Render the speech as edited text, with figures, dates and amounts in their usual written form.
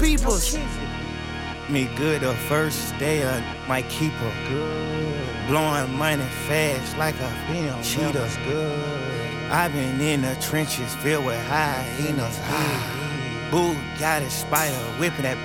peoples. Me good the first day, might keep her good. Blowing money fast like a film cheetah. I've been in the trenches filled with hyenas. Boo got a spider whipping that